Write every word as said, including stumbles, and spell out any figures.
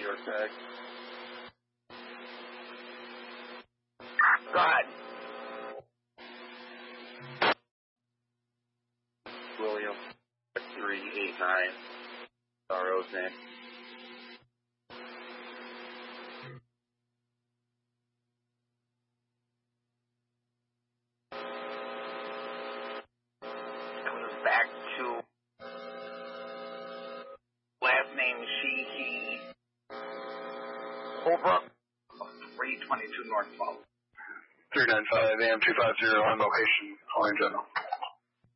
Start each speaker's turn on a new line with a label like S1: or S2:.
S1: York tag.
S2: Go ahead.
S1: William, three eight nine. R O's name.
S2: Comes back to last name she, he. Over three twenty-two North twelve.
S3: three nine five A M two five zero on location, calling general.